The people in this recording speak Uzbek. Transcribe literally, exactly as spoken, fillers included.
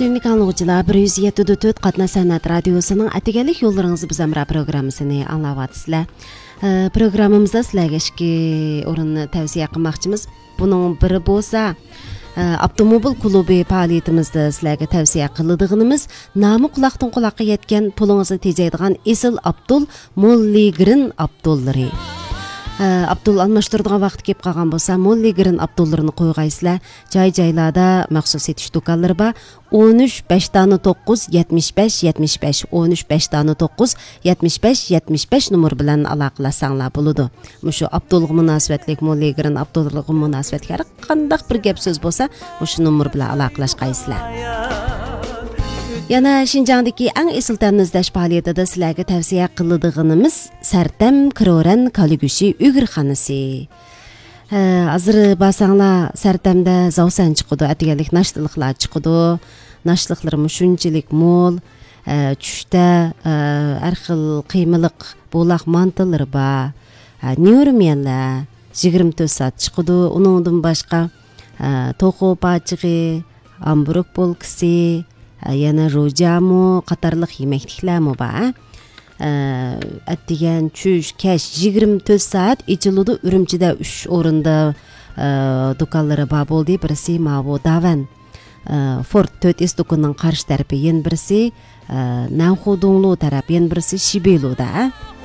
Suyumlik anlıqçılar bir yüz yedi nöqta to'rt Qatna Sanat Radiosu'nun atigelik yollarınızı bizamra programmasını anlavatısılar. E, programımızda sizlerge iki orunni tavsiye qilmoqchimiz. Bunun biri bo'lsa Avtomobil klubi faoliyatimizda sizlarga tavsiya qiladiganimiz nomi quloqdan quloqqa yetgan pulingizni tejaydigan Esil Abdul Molligrin Abdullari. Abdul almashtiradigan vaqt kelib qolgan bo'lsa, Molligrin Abdullarini qo'ygaysizlar. Joy-joylarda maxsus setish do'konlari bor. o'n uch besh to'qqiz yetmish besh yetmish besh o'n uch besh to'qqiz yetmish besh yetmish besh nomer bilan aloqalashsanglar bo'ladi. Mushu Abdulga munosabatlik Molligrin Abdullaga munosabatlik har qanday bir gap so'z bo'lsa, mushu nomer bilan aloqalashqaysizlar. Yana Şinjandagi eng esil tamizlash faoliyatida sizlarga tavsiya qiladiganimiz Sartam Kiroran Kaligushi Uyg'urxonasi. Hozir basanglar Sartamda zavsan chiqadi, atiganlik nashliqlar chiqadi. Nashliqlarimiz shunchalik mo'l, tushda har xil qiymiliq bo'loq mantilari bor. Nurmiyanlar yigirma to'rt soat chiqadi. Uningdan boshqa to'qo pachig'i, hamburg polkisi, yana rojamu qatorliq yemekliklarmi bor. Atdigan chush kash yigirma to'rt soat ichiludi. Urumchida uch o'rinda do'konlari bor bo'ldi. Birisi Mavo Davan Ford to'rt S do'konining qarshi tarafi, yana birisi Nanxudonglu tarafi, yana birisi Shibeluda.